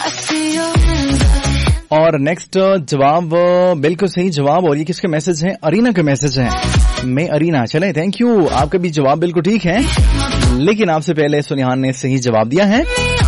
और नेक्स्ट जवाब बिल्कुल सही जवाब, और ये किसके मैसेज है? अरीना के मैसेज है। मैं अरीना, चले थैंक यू, आपका भी जवाब बिल्कुल ठीक है। लेकिन आपसे पहले सुनिहान ने सही जवाब दिया है।